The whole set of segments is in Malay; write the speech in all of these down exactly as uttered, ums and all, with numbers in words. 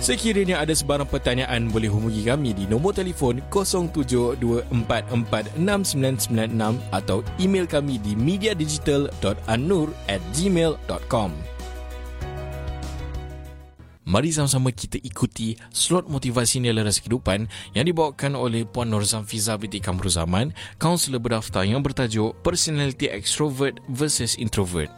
Sekiranya ada sebarang pertanyaan, boleh hubungi kami di nombor telefon kosong tujuh dua empat empat enam sembilan sembilan enam atau email kami di mediadigital dot annur at gmail dot com. Mari sama-sama kita ikuti slot motivasi nilai rasa kehidupan yang dibawakan oleh Puan Nur Zamfiza binti Kamrul Zaman, kaunselor berdaftar yang bertajuk Personality Extrovert versus Introvert.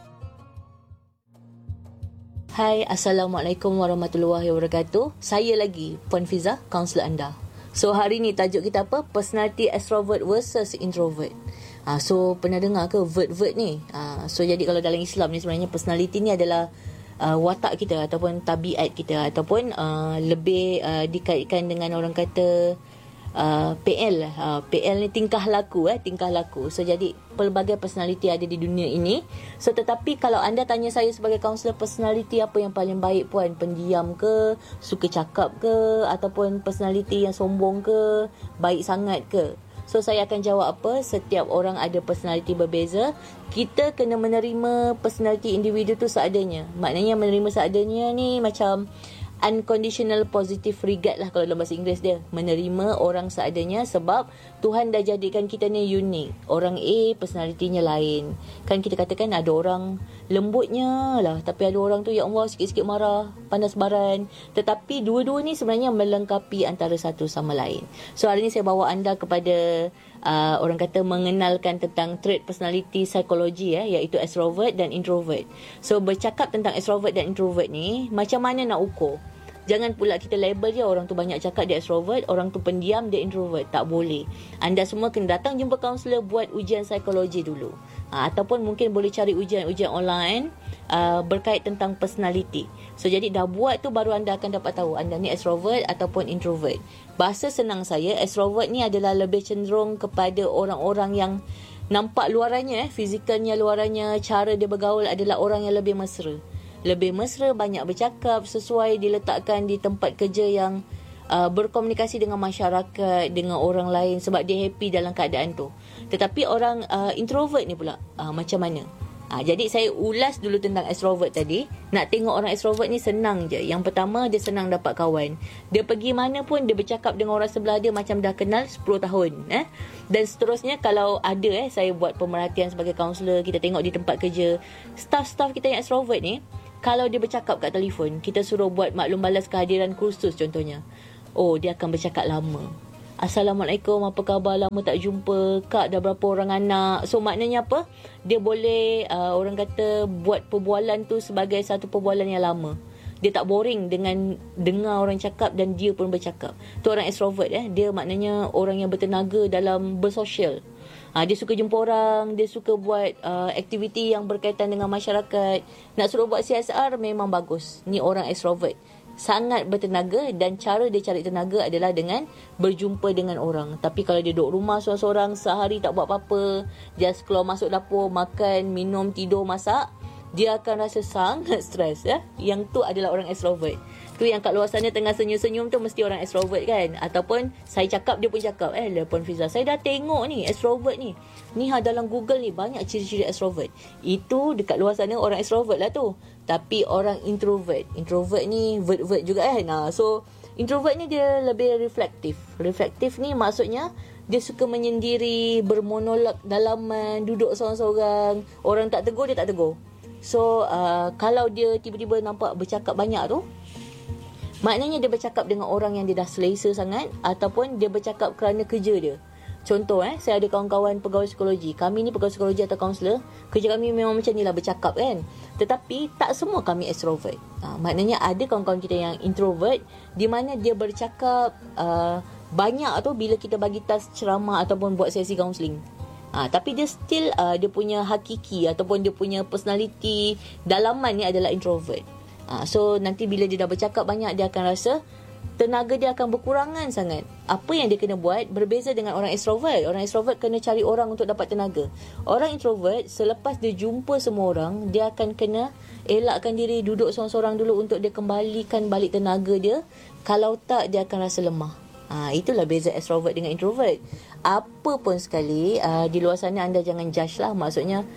Hai, Assalamualaikum warahmatullahi wabarakatuh. Saya lagi, Puan Fiza, kaunselor anda. So, hari ni tajuk kita apa? Personality Extrovert versus Introvert. Ha, so, pernah dengar ke vert-vert ni? Ha, so, jadi kalau dalam Islam ni sebenarnya personality ni adalah uh, watak kita ataupun tabiat kita ataupun uh, lebih uh, dikaitkan dengan orang kata Uh, P L uh, P L ni tingkah laku eh tingkah laku. So jadi pelbagai personality ada di dunia ini. So tetapi kalau anda tanya saya sebagai kaunselor, personality apa yang paling baik puan? Pendiam ke, suka cakap ke, ataupun personality yang sombong ke, baik sangat ke? So saya akan jawab apa? Setiap orang ada personality berbeza. Kita kena menerima personality individu tu seadanya. Maknanya menerima seadanya ni macam unconditional positive regard lah kalau dalam bahasa Inggeris dia. Menerima orang seadanya sebab Tuhan dah jadikan kita ni unik. Orang A personalitinya lain. Kan kita katakan ada orang lembutnya lah, tapi ada orang tu ya Allah sikit-sikit marah, panas baran. Tetapi dua-dua ni sebenarnya melengkapi antara satu sama lain. So hari ni saya bawa anda kepada uh, orang kata mengenalkan tentang trait personality psikologi eh, iaitu extrovert dan introvert. So bercakap tentang extrovert dan introvert ni, macam mana nak ukur? Jangan pula kita label dia orang tu banyak cakap dia extrovert, orang tu pendiam dia introvert. Tak boleh. Anda semua kena datang jumpa kaunselor, buat ujian psikologi dulu. Ha, ataupun mungkin boleh cari ujian-ujian online uh, berkait tentang personality. So jadi dah buat tu baru anda akan dapat tahu anda ni extrovert ataupun introvert. Bahasa senang saya, extrovert ni adalah lebih cenderung kepada orang-orang yang nampak luarannya, eh, fizikalnya luarannya, cara dia bergaul adalah orang yang lebih mesra. Lebih mesra, banyak bercakap, sesuai diletakkan di tempat kerja yang uh, berkomunikasi dengan masyarakat, dengan orang lain sebab dia happy dalam keadaan tu. Tetapi orang uh, introvert ni pula uh, macam mana? Ha, jadi saya ulas dulu tentang extrovert tadi. Nak tengok orang extrovert ni senang je. Yang pertama, dia senang dapat kawan. Dia pergi mana pun dia bercakap dengan orang sebelah dia macam dah kenal sepuluh tahun. Eh? Dan seterusnya kalau ada, eh, saya buat pemerhatian sebagai kaunselor, kita tengok di tempat kerja, staff-staff kita yang extrovert ni, kalau dia bercakap kat telefon, kita suruh buat maklum balas kehadiran kursus contohnya. Oh, dia akan bercakap lama. Assalamualaikum, apa khabar? Lama tak jumpa. Kak, dah berapa orang anak? So, maknanya apa? Dia boleh, uh, orang kata, buat perbualan tu sebagai satu perbualan yang lama. Dia tak boring dengan dengar orang cakap dan dia pun bercakap. Tu orang extrovert. Eh? Dia maknanya orang yang bertenaga dalam bersosial. Ha, dia suka jumpa orang, dia suka buat uh, aktiviti yang berkaitan dengan masyarakat. Nak suruh buat C S R memang bagus. Ni orang extrovert. Sangat bertenaga dan cara dia cari tenaga adalah dengan berjumpa dengan orang. Tapi kalau dia duduk rumah seorang-seorang, sehari tak buat apa-apa, just keluar masuk dapur, makan, minum, tidur, masak, dia akan rasa sangat stres. Ya? Yang tu adalah orang extrovert. Tu yang kat luar sana tengah senyum-senyum tu mesti orang extrovert kan. Ataupun saya cakap dia pun cakap, eh Puan Fiza, saya dah tengok ni extrovert ni. Ni ha, dalam Google ni banyak ciri-ciri extrovert. Itu dekat luar sana orang extrovert lah tu. Tapi orang introvert, introvert ni vert-vert juga kan. Nah, so introvert ni dia lebih reflektif. Reflektif ni maksudnya dia suka menyendiri, bermonolog dalaman, duduk seorang-seorang. Orang tak tegur, dia tak tegur. So uh, kalau dia tiba-tiba nampak bercakap banyak tu, maknanya dia bercakap dengan orang yang dia dah selesa sangat, ataupun dia bercakap kerana kerja dia. Contoh, eh, saya ada kawan-kawan pegawai psikologi. Kami ni pegawai psikologi atau kaunselor, kerja kami memang macam ni lah, bercakap kan. Tetapi tak semua kami extrovert. Ha, maknanya ada kawan-kawan kita yang introvert, di mana dia bercakap uh, banyak tu bila kita bagi task ceramah ataupun buat sesi kaunseling. Ha, tapi dia still uh, dia punya hakiki ataupun dia punya personality dalaman ni adalah introvert. Ha, so nanti bila dia dah bercakap banyak, dia akan rasa tenaga dia akan berkurangan sangat. Apa yang dia kena buat berbeza dengan orang extrovert. Orang extrovert kena cari orang untuk dapat tenaga. Orang introvert selepas dia jumpa semua orang, dia akan kena elakkan diri, duduk seorang-seorang dulu untuk dia kembalikan balik tenaga dia. Kalau tak, dia akan rasa lemah. Ha, itulah beza extrovert dengan introvert. Apa pun sekali, uh, di luar sana anda jangan judge lah. Maksudnya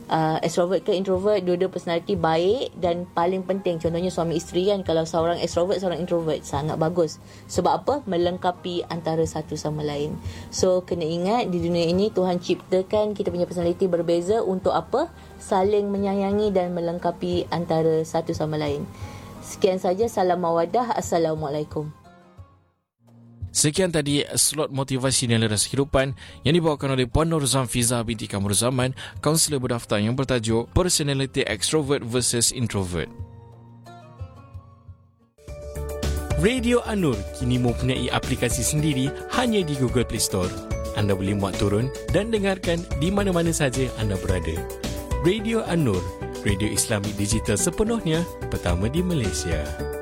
uh, extrovert ke introvert, dua-dua personality baik dan paling penting contohnya suami isteri kan, kalau seorang extrovert seorang introvert sangat bagus. Sebab apa? Melengkapi antara satu sama lain. So kena ingat di dunia ini Tuhan ciptakan kita punya personality berbeza untuk apa? Saling menyayangi dan melengkapi antara satu sama lain. Sekian saja, salam mawadah. Assalamualaikum. Sekian tadi slot motivasi nilai rasa kehidupan yang dibawakan oleh Puan Nur Zamfiza binti Kamruzaman, kaunselor berdaftar yang bertajuk Personality Extrovert versus Introvert. Radio Anur kini mempunyai aplikasi sendiri hanya di Google Play Store. Anda boleh muat turun dan dengarkan di mana-mana saja anda berada. Radio Anur, radio Islami digital sepenuhnya pertama di Malaysia.